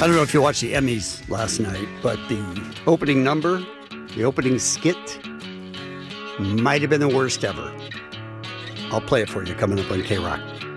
I don't know if you watched the Emmys last night, but the opening number, the opening skit, might have been the worst ever. I'll play it for you coming up on K-Rock.